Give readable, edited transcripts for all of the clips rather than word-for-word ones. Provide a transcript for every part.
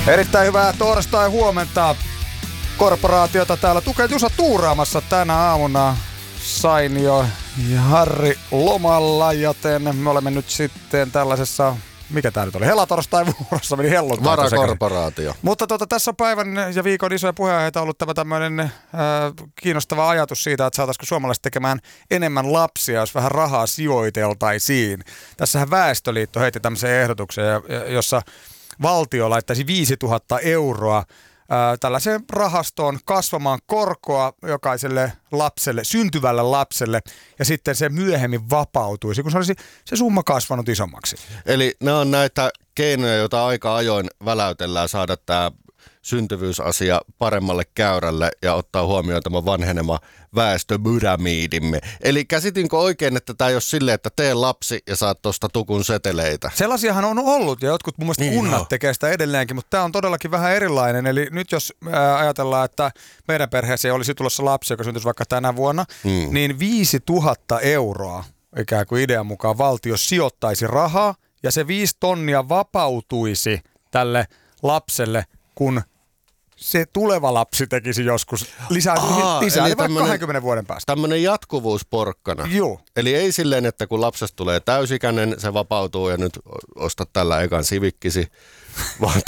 Erittäin hyvää torstai-huomenta. Korporaatiota täällä tukee Jusa tuuraamassa tänä aamuna. Sainio ja Harri lomalla, joten me olemme nyt sitten tällaisessa, mikä tää nyt oli, helatorstai-vuorossa, meni helluntai. Varakorporaatio. Mutta tässä on päivän ja viikon isoja puheenaiheita ollut tämä tämmöinen kiinnostava ajatus siitä, että saataisiko suomalaiset tekemään enemmän lapsia, jos vähän rahaa sijoiteltaisiin. Tässähän Väestöliitto heitti tämmöisen ehdotuksen, jossa valtio laittaisi 5000 euroa tällaiseen rahastoon kasvamaan korkoa jokaiselle lapselle, syntyvälle lapselle, ja sitten se myöhemmin vapautuisi, kun se olisi se summa kasvanut isommaksi. Eli nämä on näitä keinoja, joita aika ajoin väläytellään saada tämä syntyvyysasia paremmalle käyrälle ja ottaa huomioon tämä vanhenema väestöpyramiidimme. Eli käsitinkö oikein, että tämä ei ole silleen, että tee lapsi ja saat tuosta tukun seteleitä? Sellaisiahan on ollut ja jotkut mun mielestä kunnat tekee sitä edelleenkin, mutta tämä on todellakin vähän erilainen. Eli nyt jos ajatellaan, että meidän perheeseen olisi tulossa lapsi, joka syntyisi vaikka tänä vuonna, niin 5000 euroa ikään kuin idean mukaan valtio sijoittaisi rahaa ja se 5 tonnia vapautuisi tälle lapselle, kun se tuleva lapsi tekisi joskus lisää vaikka 20 vuoden päästä. Tämmöinen jatkuvuusporkkana. Joo. Eli ei silleen, että kun lapsesta tulee täysikäinen, se vapautuu ja nyt ostat tällä ekan sivikkisi, vaan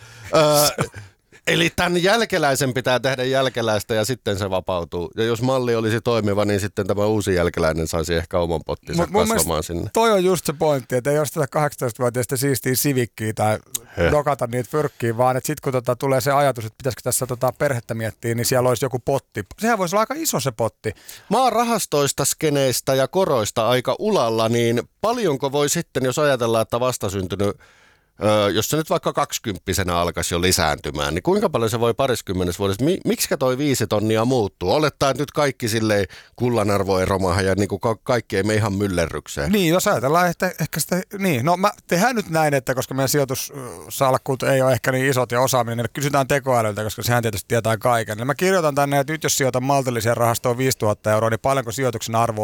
eli tämän jälkeläisen pitää tehdä jälkeläistä ja sitten se vapautuu. Ja jos malli olisi toimiva, niin sitten tämä uusi jälkeläinen saisi ehkä oman pottinsa kasvamaan sinne. Toi on just se pointti, että ei osteta 18-vuotiaista siistiä sivikkiä tai dokata niitä fyrkkiä, vaan että sitten kun tulee se ajatus, että pitäisikö tässä perhettä miettiä, niin siellä olisi joku potti. Sehän voisi olla aika iso se potti. Maan rahastoista, skeneistä ja koroista aika ulalla, niin paljonko voi sitten, jos ajatellaan, että vastasyntynyt, jos se nyt vaikka 20-vuotiaana alkaisi jo lisääntymään, niin kuinka paljon se voi 20 vuodessa? Miksikä toi 5 tonnia muuttuu? Olettaa nyt kaikki silleen kullanarvo ei romaha ja niin kuin kaikki ei mene ihan myllerrykseen. Niin, jos ajatellaan, että ehkä sitä, niin. No tehdään nyt näin, että koska meidän sijoitussalkkuut ei ole ehkä niin isot ja osaaminen, niin kysytään tekoälyltä, koska sehän tietysti tietää kaiken. Eli mä kirjoitan tänne, että nyt jos sijoitan maltilliseen rahastoon 5000 euroa, niin paljonko sijoituksen arvo